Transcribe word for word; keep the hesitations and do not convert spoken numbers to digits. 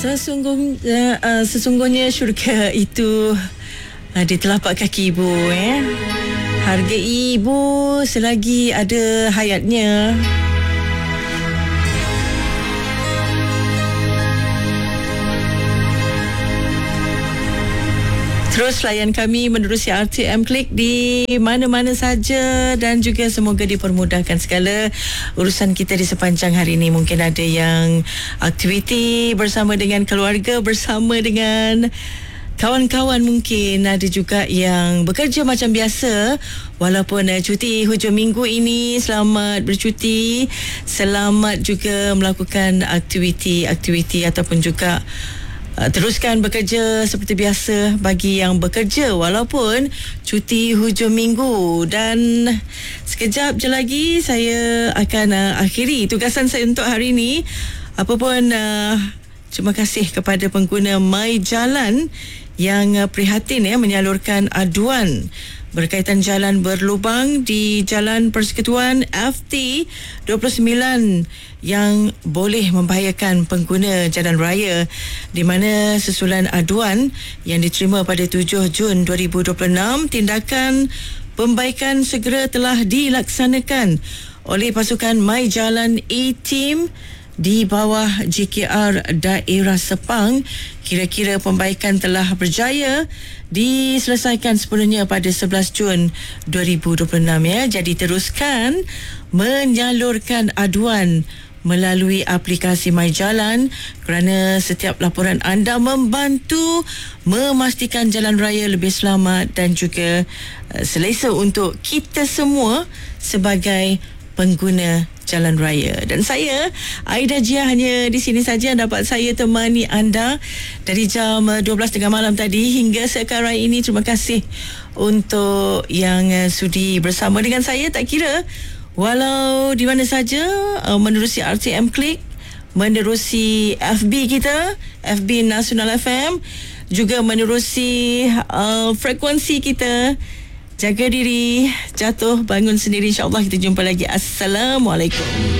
Sesungguhnya, uh, sesungguhnya syurga itu uh, di telapak kaki ibu. Eh? Harga ibu selagi ada hayatnya. Terus layan kami menerusi R T M Klik di mana-mana saja dan juga semoga dipermudahkan segala urusan kita di sepanjang hari ini. Mungkin ada yang aktiviti bersama dengan keluarga, bersama dengan kawan-kawan, mungkin ada juga yang bekerja macam biasa walaupun uh, cuti hujung minggu ini. Selamat bercuti, selamat juga melakukan aktiviti-aktiviti ataupun juga Uh, teruskan bekerja seperti biasa bagi yang bekerja walaupun cuti hujung minggu. Dan sekejap je lagi saya akan uh, akhiri tugasan saya untuk hari ini. Apapun uh, terima kasih kepada pengguna My Jalan yang uh, prihatin ya menyalurkan aduan berkaitan jalan berlubang di Jalan Persekutuan F T dua puluh sembilan yang boleh membahayakan pengguna jalan raya, di mana susulan aduan yang diterima pada tujuh Jun dua ribu dua puluh enam, tindakan pembaikan segera telah dilaksanakan oleh pasukan My Jalan A-Team di bawah J K R Daerah Sepang. Kira-kira pembaikan telah berjaya diselesaikan sepenuhnya pada sebelas Jun dua ribu dua puluh enam ya. Jadi teruskan menyalurkan aduan melalui aplikasi My Jalan kerana setiap laporan anda membantu memastikan jalan raya lebih selamat dan juga uh, selesa untuk kita semua sebagai pengguna jalan raya. Dan saya, Aida Jia, hanya di sini saja dapat saya temani anda dari jam dua belas tiga puluh malam tadi hingga sekarang ini. Terima kasih untuk yang uh, sudi bersama dengan saya, tak kira walau di mana saja, uh, menerusi R T M Klik, menerusi F B kita, F B Nasional F M, juga menerusi uh, frekuensi kita. Jaga diri, jatuh bangun sendiri. InsyaAllah kita jumpa lagi. Assalamualaikum.